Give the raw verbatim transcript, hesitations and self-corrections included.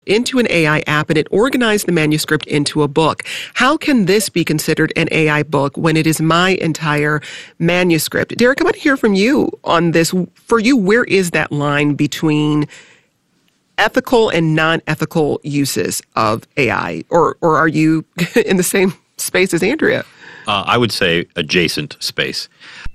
into an A I app and it organized the manuscript into a book. How can this be considered an A I book when it is my entire manuscript? Derek, I want to hear from you on this. For you, where is that line between ethical and non-ethical uses of A I? Or, or are you in the same space as Andrea? Uh, I would say adjacent space.